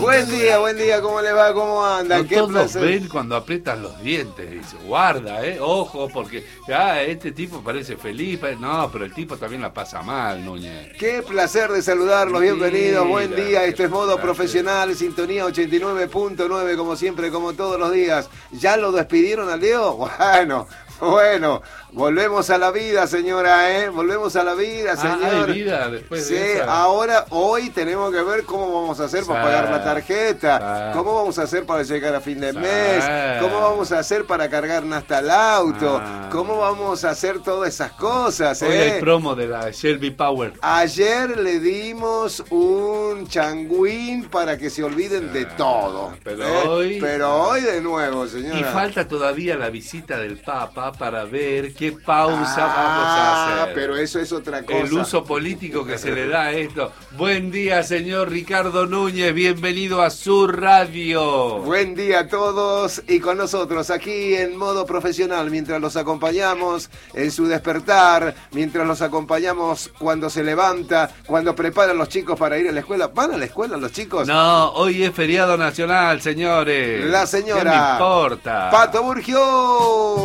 Buen día, ¿cómo le va? ¿Cómo andan? No Qué todos placer. ven cuando aprietan los dientes, dice, guarda, ojo, porque este tipo parece feliz, no, pero el tipo también la pasa mal, Núñez. Qué placer de saludarlos, bienvenidos, buen Mira, día, esto qué es Modo placer. Profesional, sintonía 89.9, como siempre, como todos los días. ¿Ya lo despidieron al Leo? Bueno, volvemos a la vida, señora, volvemos a la vida, señor. ¿Hay vida después Sí, de esa? ahora, hoy tenemos que ver cómo vamos a hacer para pagar la tarjeta, cómo vamos a hacer para llegar a fin de mes, cómo vamos a hacer para cargar hasta el auto, cómo vamos a hacer todas esas cosas, Hoy hay promo de la Shelby Power. Ayer le dimos un changuín para que se olviden de todo. Pero hoy de nuevo, señora. Y falta todavía la visita del Papa para ver qué pausa vamos a hacer. Pero eso es otra cosa. El uso político que se le da a esto. Buen día, señor Ricardo Núñez. Bienvenido a su radio. Buen día a todos y con nosotros aquí en Modo Profesional, mientras los acompañamos en su despertar, mientras los acompañamos cuando se levanta, cuando preparan los chicos para ir a la escuela. ¿Van a la escuela los chicos? No, hoy es feriado nacional, señores. La señora ¿Qué me importa? Pato Burgio.